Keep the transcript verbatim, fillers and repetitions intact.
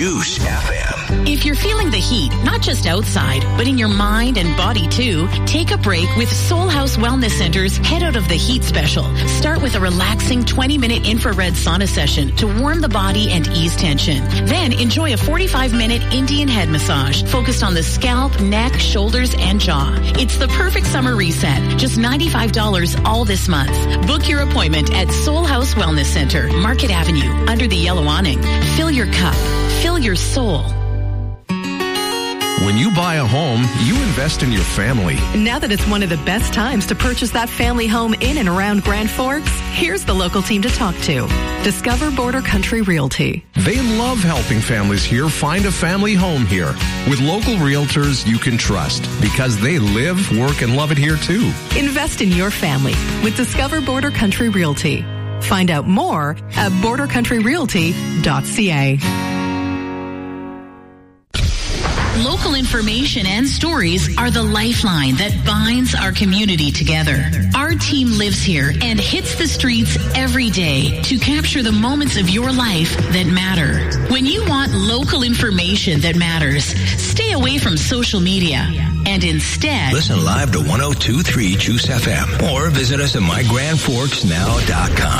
Juice F M. If you're feeling the heat, not just outside, but in your mind and body too, take a break with Soul House Wellness Center's Head Out of the Heat special. Start with a relaxing twenty-minute infrared sauna session to warm the body and ease tension. Then enjoy a forty-five minute Indian head massage focused on the scalp, neck, shoulders, and jaw. It's the perfect summer reset. Just ninety-five dollars all this month. Book your appointment at Soul House Wellness Center, Market Avenue, under the yellow awning. Fill your cup. Fill your soul. When you buy a home, you invest in your family. Now that it's one of the best times to purchase that family home in and around Grand Forks, here's the local team to talk to. Discover Border Country Realty. They love helping families here find a family home here with local realtors you can trust because they live, work, and love it here too. Invest in your family with Discover Border Country Realty. Find out more at border country realty dot c a. Local information and stories are the lifeline that binds our community together. Our team lives here and hits the streets every day to capture the moments of your life that matter. When you want local information that matters, stay away from social media and instead listen live to one oh two point three Juice F M or visit us at my grand forks now dot com.